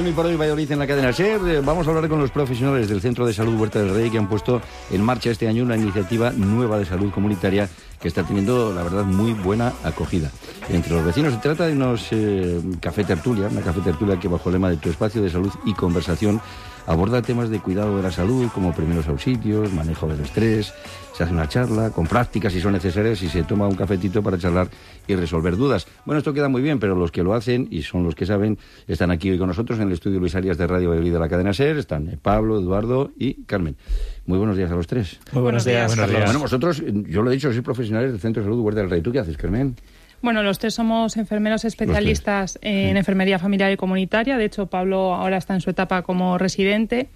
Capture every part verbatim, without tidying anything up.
Hoy por hoy Valladolid en la cadena SER. Eh, vamos a hablar con los profesionales del Centro de Salud Huerta del Rey, que han puesto en marcha este año una iniciativa nueva de salud comunitaria que está teniendo, la verdad, muy buena acogida entre los vecinos. Se trata de unos eh, café tertulia, una café tertulia que bajo el lema de Tu Espacio de Salud y Conversación aborda temas de cuidado de la salud, como primeros auxilios, manejo del estrés. Se hace una charla con prácticas si son necesarias y se toma un cafetito para charlar y resolver dudas. Bueno, esto queda muy bien, pero los que lo hacen y son los que saben están aquí hoy con nosotros en el estudio Luis Arias de Radio Valladolid de la cadena SER. Están Pablo, Eduardo y Carmen. Muy buenos días a los tres. Muy buenos días. Buenos días. Bueno, vosotros, yo lo he dicho, sois profesionales del Centro de Salud Huerta del Rey. ¿Tú qué haces, Carmen? Bueno, los tres somos enfermeros especialistas en sí. enfermería familiar y comunitaria. De hecho, Pablo ahora está en su etapa como residente.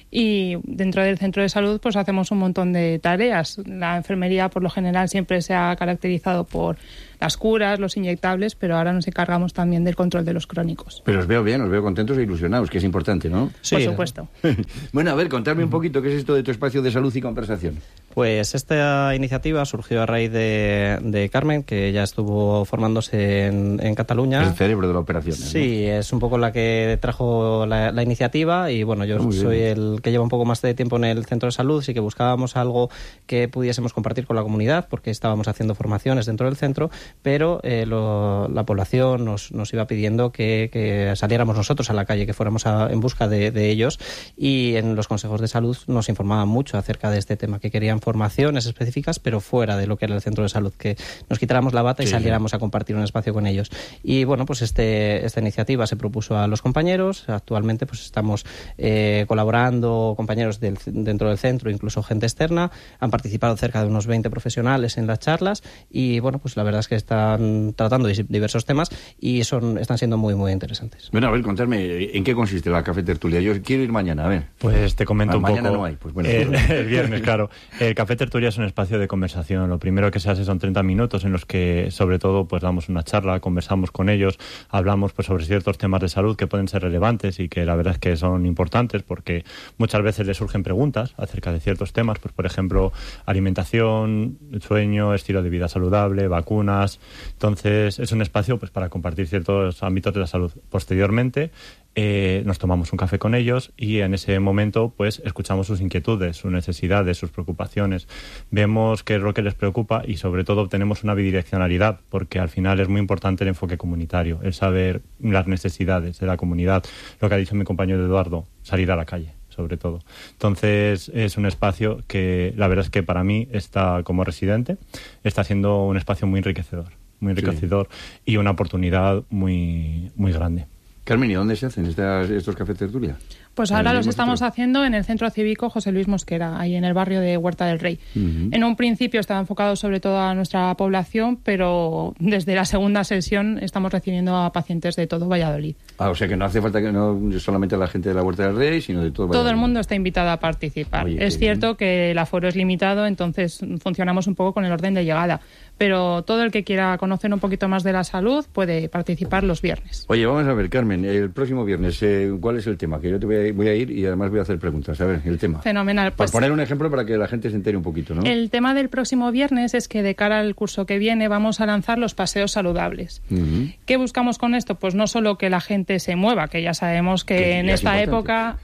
Y dentro del centro de salud pues hacemos un montón de tareas. La enfermería por lo general siempre se ha caracterizado por las curas, los inyectables, pero ahora nos encargamos también del control de los crónicos. Pero os veo bien, os veo contentos e ilusionados, que es importante, ¿no? Sí, por supuesto. Bueno, a ver, contadme un poquito qué es esto de Tu Espacio de Salud y Conversación. Pues esta iniciativa surgió a raíz de, de Carmen, que ya estuvo formándose en, en Cataluña. Es el cerebro de la operación. Sí, ¿no? Es un poco la que trajo la, la iniciativa y bueno, yo Muy soy bien. el que lleva un poco más de tiempo en el centro de salud, así que buscábamos algo que pudiésemos compartir con la comunidad, porque estábamos haciendo formaciones dentro del centro, pero eh, lo, la población nos, nos iba pidiendo que, que saliéramos nosotros a la calle, que fuéramos a, en busca de, de ellos, y en los consejos de salud nos informaban mucho acerca de este tema, que querían formaciones específicas, pero fuera de lo que era el centro de salud, que nos quitáramos la bata y sí, saliéramos a compartir un espacio con ellos. Y bueno, pues este, esta iniciativa se propuso a los compañeros. Actualmente pues estamos eh, colaborando compañeros del, dentro del centro, incluso gente externa. Han participado cerca de unos veinte profesionales en las charlas y bueno, pues la verdad es que están tratando diversos temas y son están siendo muy, muy interesantes. Bueno, a ver, contadme, ¿en qué consiste la café tertulia? Yo quiero ir mañana, a ver. Pues te comento ah, un mañana poco. Mañana no hay, pues bueno. Eh, el viernes, claro. El café tertulia es un espacio de conversación. Lo primero que se hace son treinta minutos en los que, sobre todo, pues damos una charla, conversamos con ellos, hablamos pues sobre ciertos temas de salud que pueden ser relevantes y que la verdad es que son importantes porque muchas veces les surgen preguntas acerca de ciertos temas, pues por ejemplo, alimentación, sueño, estilo de vida saludable, vacunas. Entonces, es un espacio pues para compartir ciertos ámbitos de la salud. Posteriormente, eh, nos tomamos un café con ellos y en ese momento pues escuchamos sus inquietudes, sus necesidades, sus preocupaciones. Vemos qué es lo que les preocupa y sobre todo obtenemos una bidireccionalidad, porque al final es muy importante el enfoque comunitario, el saber las necesidades de la comunidad. Lo que ha dicho mi compañero Eduardo, salir a la calle, sobre todo. Entonces, es un espacio que la verdad es que para mí está, como residente, está siendo un espacio muy enriquecedor, muy enriquecedor sí. y una oportunidad muy, muy grande. Carmen, ¿y dónde se hacen estas, estos cafés tertulia? Pues ahora los estamos centro? haciendo en el Centro Cívico José Luis Mosquera, ahí en el barrio de Huerta del Rey. Uh-huh. En un principio estaba enfocado sobre todo a nuestra población, pero desde la segunda sesión estamos recibiendo a pacientes de todo Valladolid. Ah, o sea que no hace falta que no solamente a la gente de la Huerta del Rey, sino de todo Valladolid. Todo el mundo está invitado a participar. Oye, es cierto bien. que el aforo es limitado, entonces funcionamos un poco con el orden de llegada. Pero todo el que quiera conocer un poquito más de la salud puede participar los viernes. Oye, vamos a ver, Carmen, el próximo viernes, eh, ¿cuál es el tema? Que yo te voy a, voy a ir y además voy a hacer preguntas. A ver, el tema. Fenomenal. Pues, para poner un ejemplo para que la gente se entere un poquito, ¿no? El tema del próximo viernes es que de cara al curso que viene vamos a lanzar los paseos saludables. Uh-huh. ¿Qué buscamos con esto? Pues no solo que la gente se mueva, que ya sabemos que, que en esta época...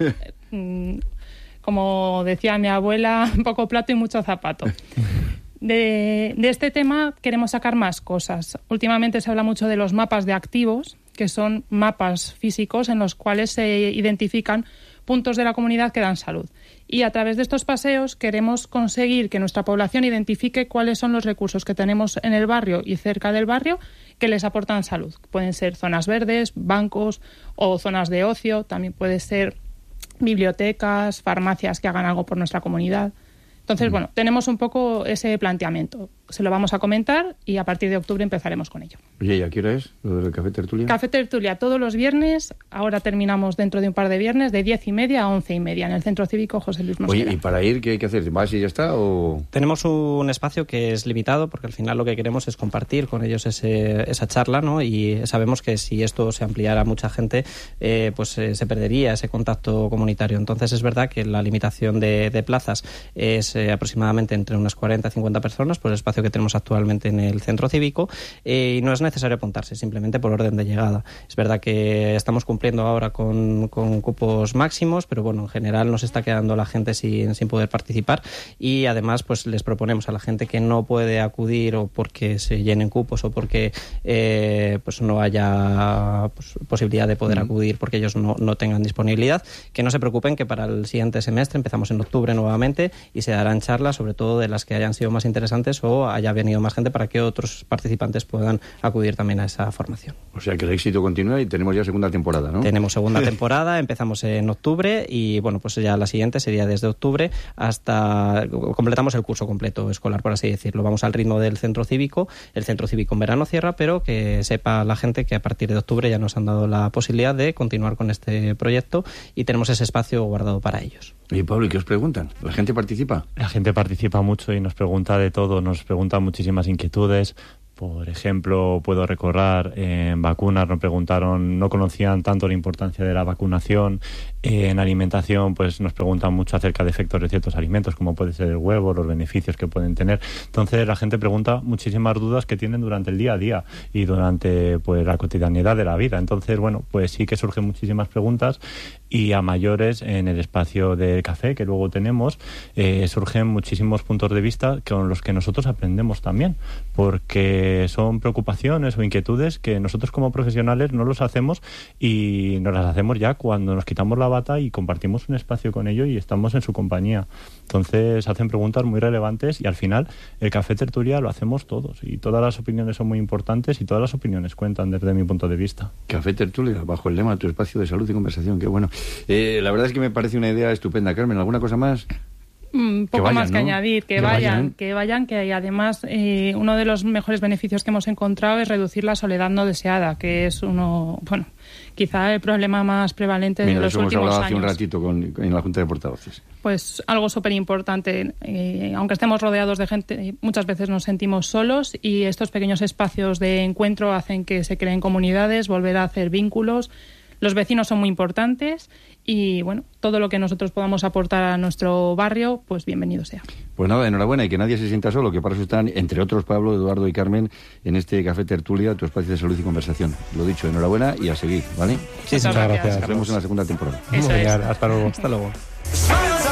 como decía mi abuela, poco plato y mucho zapato. De, de este tema queremos sacar más cosas. Últimamente se habla mucho de los mapas de activos, que son mapas físicos en los cuales se identifican puntos de la comunidad que dan salud. Y a través de estos paseos queremos conseguir que nuestra población identifique cuáles son los recursos que tenemos en el barrio y cerca del barrio que les aportan salud. Pueden ser zonas verdes, bancos o zonas de ocio, también puede ser bibliotecas, farmacias que hagan algo por nuestra comunidad. Entonces, bueno, tenemos un poco ese planteamiento. Se lo vamos a comentar y a partir de octubre empezaremos con ello. Oye, ¿y a qué hora es lo del café tertulia? Café tertulia todos los viernes. Ahora terminamos dentro de un par de viernes de diez y media a once y media en el Centro Cívico José Luis Mosquera. Oye, ¿y para ir qué hay que hacer? ¿Vas y ya está o...? Tenemos un espacio que es limitado porque al final lo que queremos es compartir con ellos ese, esa charla, ¿no? Y sabemos que si esto se ampliara a mucha gente, eh, pues eh, se perdería ese contacto comunitario. Entonces es verdad que la limitación de, de plazas es eh, aproximadamente entre unas cuarenta a cincuenta personas por el espacio espacio que tenemos actualmente en el centro cívico, eh, y no es necesario apuntarse, simplemente por orden de llegada. Es verdad que estamos cumpliendo ahora con, con cupos máximos, pero bueno, en general nos está quedando la gente sin, sin poder participar, y además pues les proponemos a la gente que no puede acudir o porque se llenen cupos o porque eh, pues no haya pues, posibilidad de poder acudir porque ellos no, no tengan disponibilidad, que no se preocupen, que para el siguiente semestre empezamos en octubre nuevamente y se darán charlas, sobre todo de las que hayan sido más interesantes o haya venido más gente, para que otros participantes puedan acudir también a esa formación. O sea que el éxito continúa y tenemos ya segunda temporada, ¿no? Tenemos segunda temporada, empezamos en octubre y bueno, pues ya la siguiente sería desde octubre hasta... completamos el curso completo escolar, por así decirlo. Vamos al ritmo del centro cívico, el centro cívico en verano cierra, pero que sepa la gente que a partir de octubre ya nos han dado la posibilidad de continuar con este proyecto y tenemos ese espacio guardado para ellos. Y Pablo, ¿y qué os preguntan? ¿La gente participa? La gente participa mucho y nos pregunta de todo, nos pregunta muchísimas inquietudes. Por ejemplo, puedo recordar en vacunas, nos preguntaron, no conocían tanto la importancia de la vacunación. En alimentación, pues nos preguntan mucho acerca de efectos de ciertos alimentos, como puede ser el huevo, los beneficios que pueden tener. Entonces, la gente pregunta muchísimas dudas que tienen durante el día a día y durante pues la cotidianidad de la vida. Entonces, bueno, pues sí que surgen muchísimas preguntas, y a mayores en el espacio del café que luego tenemos eh, surgen muchísimos puntos de vista con los que nosotros aprendemos también, porque son preocupaciones o inquietudes que nosotros como profesionales no los hacemos y nos las hacemos ya cuando nos quitamos la bata y compartimos un espacio con ellos y estamos en su compañía. Entonces hacen preguntas muy relevantes y al final el Café Tertulia lo hacemos todos y todas las opiniones son muy importantes y todas las opiniones cuentan desde mi punto de vista. Café Tertulia, bajo el lema Tu espacio de salud y conversación, qué bueno. Eh, la verdad es que me parece una idea estupenda. Carmen, ¿alguna cosa más? Un poco vayan, más que ¿no? añadir, que, que vayan, vayan, que vayan, que además eh, uno de los mejores beneficios que hemos encontrado es reducir la soledad no deseada, que es uno, bueno, quizá el problema más prevalente Mira, de los eso hemos últimos hablado años. hace un ratito con, en la Junta de Portavoces. Pues algo súper importante, eh, aunque estemos rodeados de gente, muchas veces nos sentimos solos y estos pequeños espacios de encuentro hacen que se creen comunidades, volver a hacer vínculos. Los vecinos son muy importantes y, bueno, todo lo que nosotros podamos aportar a nuestro barrio, pues bienvenido sea. Pues nada, enhorabuena y que nadie se sienta solo, que para eso están, entre otros, Pablo, Eduardo y Carmen, en este Café Tertulia, tu espacio de salud y conversación. Lo dicho, enhorabuena y a seguir, ¿vale? Sí, muchas gracias. Nos vemos en la segunda temporada. Eso es. Hasta luego. Hasta luego.